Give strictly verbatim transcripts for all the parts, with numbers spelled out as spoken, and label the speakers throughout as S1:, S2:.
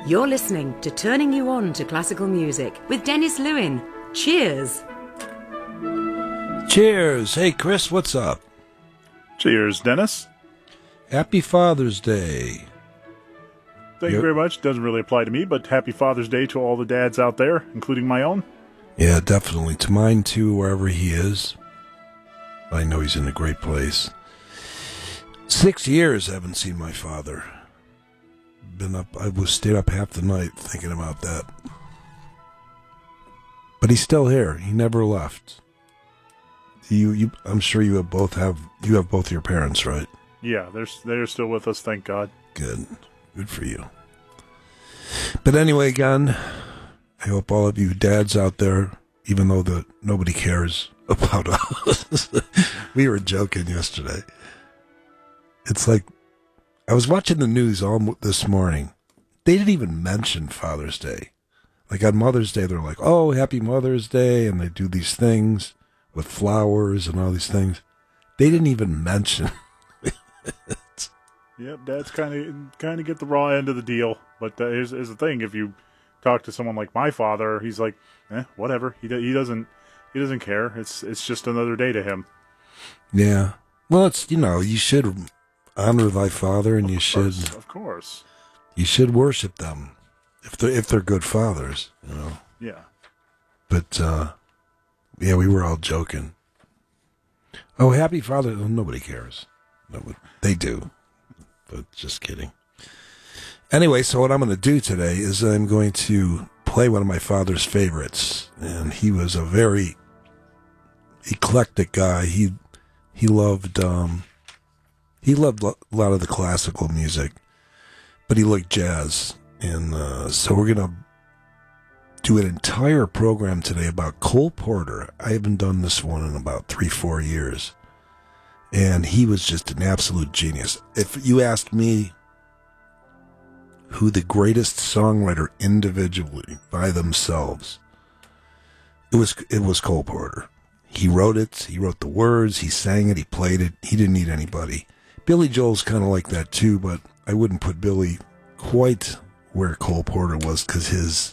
S1: You're listening to Turning You On to Classical Music with Dennis Lewin. Cheers!
S2: Cheers! Hey, Chris, what's up?
S3: Cheers, Dennis.
S2: Happy Father's Day.
S3: Thank you very much. Doesn't really apply to me, but happy Father's Day to all the dads out there, including my own.
S2: Yeah, definitely. To mine, too, wherever he is. I know he's in a great place. Six years I haven't seen my father. Been up, I was stayed up half the night thinking about that. But he's still here. He never left. You, you, I'm sure you have both have you have both your parents, right?
S3: Yeah, they're they're still with us. Thank God.
S2: Good, good for you. But anyway, again, I hope all of you dads out there, even though the nobody cares about us, we were joking yesterday. It's like, I was watching the news all this morning. They didn't even mention Father's Day. Like on Mother's Day, they're like, oh, happy Mother's Day, and they do these things with flowers and all these things. They didn't even mention it.
S3: Yep, dads kind of kind of get the raw end of the deal. But uh, here's, here's the thing: if you talk to someone like my father, he's like, eh, whatever. He do, he doesn't he doesn't care. It's it's just another day to him.
S2: Yeah. Well, it's, you know, you should honor thy father, and
S3: of
S2: you
S3: course,
S2: should,
S3: of course,
S2: you should worship them if they're if they're good fathers, you know.
S3: Yeah.
S2: But uh, yeah, we were all joking. Oh, happy Father! Well, nobody cares. No, they do, but just kidding. Anyway, so what I'm going to do today is I'm going to play one of my father's favorites, and he was a very eclectic guy. He he loved. Um, He loved a lot of the classical music, but he liked jazz. And uh, so we're going to do an entire program today about Cole Porter. I haven't done this one in about three, four years. And he was just an absolute genius. If you asked me who the greatest songwriter individually by themselves, it was it was Cole Porter. He wrote it. He wrote the words. He sang it. He played it. He didn't need anybody. Billy Joel's kind of like that too, but I wouldn't put Billy quite where Cole Porter was, because his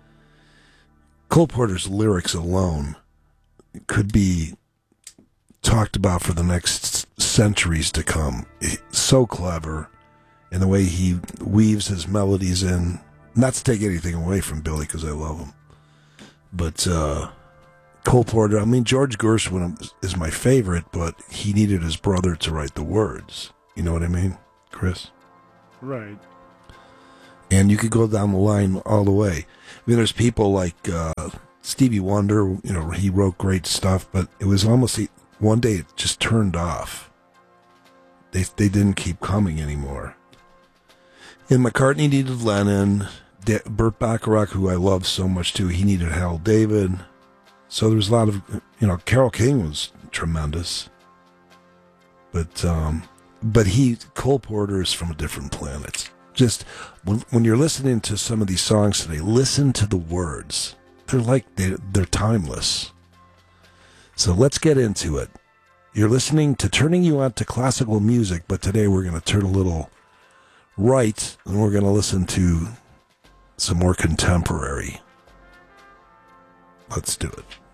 S2: Cole Porter's lyrics alone could be talked about for the next centuries to come. So clever in the way he weaves his melodies in. Not to take anything away from Billy, because I love him, but uh, Cole Porter, I mean, George Gershwin is my favorite, but he needed his brother to write the words. You know what I mean, Chris?
S3: Right.
S2: And you could go down the line all the way. I mean, there's people like uh, Stevie Wonder, you know, he wrote great stuff, but it was almost, one day it just turned off. They, they didn't keep coming anymore. And McCartney needed Lennon. De- Burt Bacharach, who I love so much too, he needed Hal David. So there's a lot of, you know, Carole King was tremendous. But, um, but he, Cole Porter is from a different planet. Just, when, when you're listening to some of these songs today, listen to the words. They're like, they, they're timeless. So let's get into it. You're listening to Turning You On to Classical Music, but today we're going to turn a little right, and we're going to listen to some more contemporary. Let's do it.